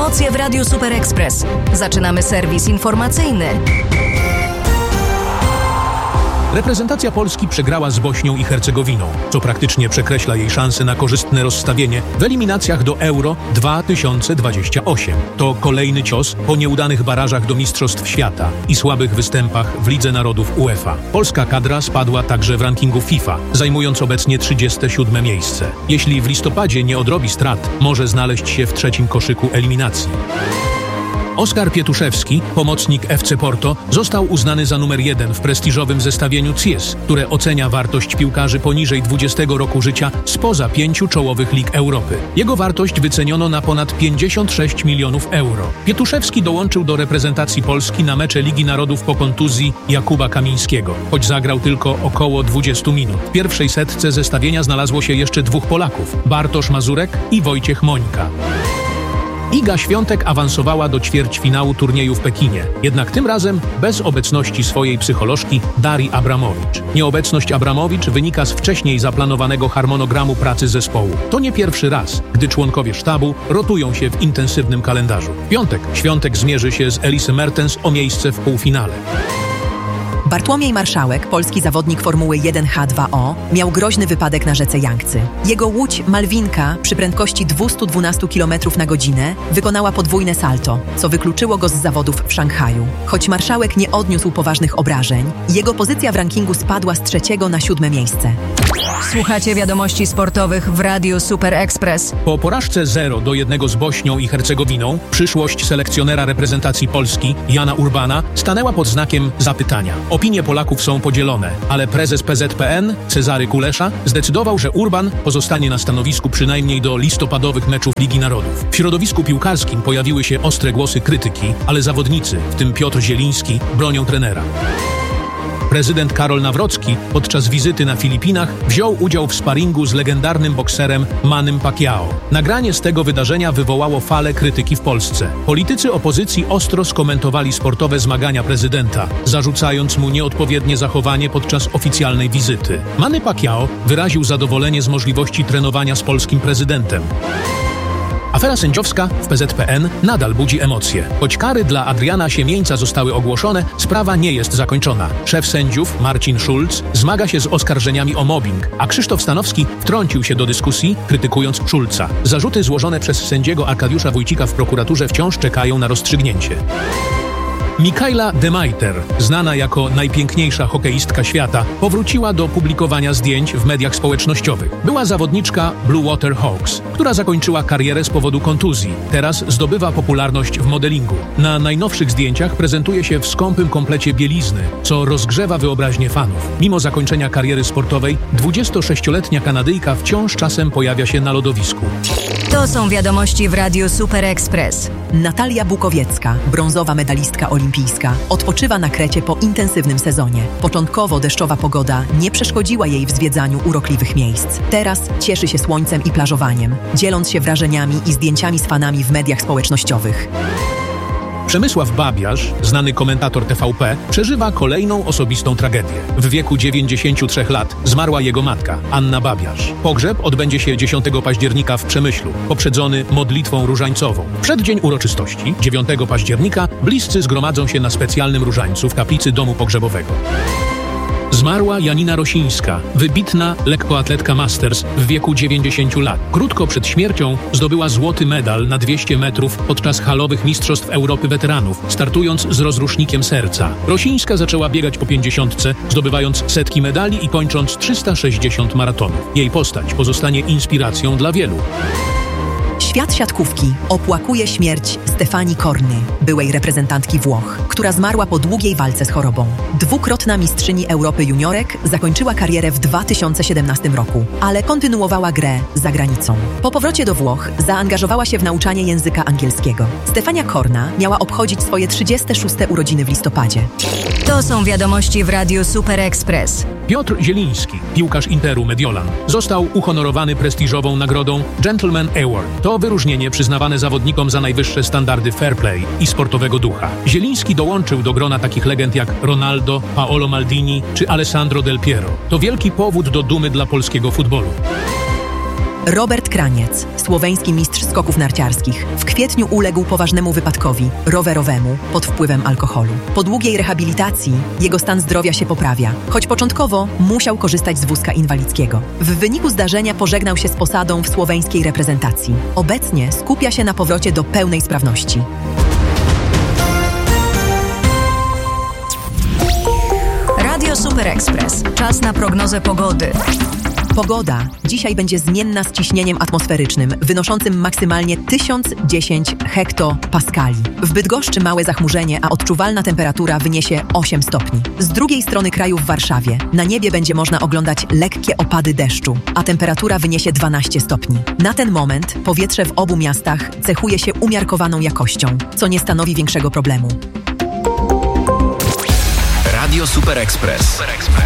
Emocje w Radiu Super Express. Zaczynamy serwis informacyjny. Reprezentacja Polski przegrała z Bośnią i Hercegowiną, co praktycznie przekreśla jej szanse na korzystne rozstawienie w eliminacjach do Euro 2028. To kolejny cios po nieudanych barażach do Mistrzostw Świata i słabych występach w Lidze Narodów UEFA. Polska kadra spadła także w rankingu FIFA, zajmując obecnie 37. miejsce. Jeśli w listopadzie nie odrobi strat, może znaleźć się w trzecim koszyku eliminacji. Oskar Pietuszewski, pomocnik FC Porto, został uznany za numer 1 w prestiżowym zestawieniu CIES, które ocenia wartość piłkarzy poniżej 20 roku życia spoza 5 czołowych lig Europy. Jego wartość wyceniono na ponad 56 milionów euro. Pietuszewski dołączył do reprezentacji Polski na mecze Ligi Narodów po kontuzji Jakuba Kamińskiego, choć zagrał tylko około 20 minut. W pierwszej setce zestawienia znalazło się jeszcze 2 Polaków: Bartosz Mazurek i Wojciech Mońka. Iga Świątek awansowała do ćwierćfinału turnieju w Pekinie, jednak tym razem bez obecności swojej psycholożki Darii Abramowicz. Nieobecność Abramowicz wynika z wcześniej zaplanowanego harmonogramu pracy zespołu. To nie pierwszy raz, gdy członkowie sztabu rotują się w intensywnym kalendarzu. W piątek Świątek zmierzy się z Elisy Mertens o miejsce w półfinale. Bartłomiej Marszałek, polski zawodnik Formuły 1H2O, miał groźny wypadek na rzece Jangtzy. Jego łódź Malwinka przy prędkości 212 km na godzinę wykonała podwójne salto, co wykluczyło go z zawodów w Szanghaju. Choć Marszałek nie odniósł poważnych obrażeń, jego pozycja w rankingu spadła z 3. na 7. miejsce. Słuchacie wiadomości sportowych w Radiu Super Express. Po porażce 0-1 z Bośnią i Hercegowiną przyszłość selekcjonera reprezentacji Polski Jana Urbana stanęła pod znakiem zapytania. Opinie Polaków są podzielone, ale prezes PZPN Cezary Kulesza zdecydował, że Urban pozostanie na stanowisku przynajmniej do listopadowych meczów Ligi Narodów. W środowisku piłkarskim pojawiły się ostre głosy krytyki, ale zawodnicy, w tym Piotr Zieliński, bronią trenera. Prezydent Karol Nawrocki podczas wizyty na Filipinach wziął udział w sparingu z legendarnym bokserem Mannym Pacquiao. Nagranie z tego wydarzenia wywołało falę krytyki w Polsce. Politycy opozycji ostro skomentowali sportowe zmagania prezydenta, zarzucając mu nieodpowiednie zachowanie podczas oficjalnej wizyty. Manny Pacquiao wyraził zadowolenie z możliwości trenowania z polskim prezydentem. Afera sędziowska w PZPN nadal budzi emocje. Choć kary dla Adriana Siemieńca zostały ogłoszone, sprawa nie jest zakończona. Szef sędziów, Marcin Schulz, zmaga się z oskarżeniami o mobbing, a Krzysztof Stanowski wtrącił się do dyskusji, krytykując Schulza. Zarzuty złożone przez sędziego Arkadiusza Wójcika w prokuraturze wciąż czekają na rozstrzygnięcie. Mikaela Demajter, znana jako najpiękniejsza hokeistka świata, powróciła do publikowania zdjęć w mediach społecznościowych. Była zawodniczka Blue Water Hawks, która zakończyła karierę z powodu kontuzji. Teraz zdobywa popularność w modelingu. Na najnowszych zdjęciach prezentuje się w skąpym komplecie bielizny, co rozgrzewa wyobraźnię fanów. Mimo zakończenia kariery sportowej, 26-letnia Kanadyjka wciąż czasem pojawia się na lodowisku. To są wiadomości w Radiu Super Express. Natalia Bukowiecka, brązowa medalistka olimpijska, odpoczywa na Krecie po intensywnym sezonie. Początkowo deszczowa pogoda nie przeszkodziła jej w zwiedzaniu urokliwych miejsc. Teraz cieszy się słońcem i plażowaniem, dzieląc się wrażeniami i zdjęciami z fanami w mediach społecznościowych. Przemysław Babiarz, znany komentator TVP, przeżywa kolejną osobistą tragedię. W wieku 93 lat zmarła jego matka, Anna Babiarz. Pogrzeb odbędzie się 10 października w Przemyślu, poprzedzony modlitwą różańcową. W przeddzień uroczystości, 9 października, bliscy zgromadzą się na specjalnym różańcu w kaplicy domu pogrzebowego. Zmarła Janina Rosińska, wybitna lekkoatletka Masters w wieku 90 lat. Krótko przed śmiercią zdobyła złoty medal na 200 metrów podczas halowych Mistrzostw Europy Weteranów, startując z rozrusznikiem serca. Rosińska zaczęła biegać po 50, zdobywając setki medali i kończąc 360 maratonów. Jej postać pozostanie inspiracją dla wielu. Świat siatkówki opłakuje śmierć Stefanii Corny, byłej reprezentantki Włoch, która zmarła po długiej walce z chorobą. Dwukrotna mistrzyni Europy juniorek zakończyła karierę w 2017 roku, ale kontynuowała grę za granicą. Po powrocie do Włoch zaangażowała się w nauczanie języka angielskiego. Stefania Corna miała obchodzić swoje 36. urodziny w listopadzie. To są wiadomości w Radiu Super Express. Piotr Zieliński, piłkarz Interu Mediolan, został uhonorowany prestiżową nagrodą Gentleman Award. To wyróżnienie przyznawane zawodnikom za najwyższe standardy fair play i sportowego ducha. Zieliński dołączył do grona takich legend jak Ronaldo, Paolo Maldini czy Alessandro Del Piero. To wielki powód do dumy dla polskiego futbolu. Robert Kraniec, słoweński mistrz skoków narciarskich, w kwietniu uległ poważnemu wypadkowi rowerowemu pod wpływem alkoholu. Po długiej rehabilitacji jego stan zdrowia się poprawia, choć początkowo musiał korzystać z wózka inwalidzkiego. W wyniku zdarzenia pożegnał się z posadą w słoweńskiej reprezentacji. Obecnie skupia się na powrocie do pełnej sprawności. Radio Super Express. Czas na prognozę pogody. Pogoda dzisiaj będzie zmienna z ciśnieniem atmosferycznym, wynoszącym maksymalnie 1010 hektopaskali. W Bydgoszczy małe zachmurzenie, a odczuwalna temperatura wyniesie 8 stopni. Z drugiej strony kraju w Warszawie na niebie będzie można oglądać lekkie opady deszczu, a temperatura wyniesie 12 stopni. Na ten moment powietrze w obu miastach cechuje się umiarkowaną jakością, co nie stanowi większego problemu. Radio Super Express.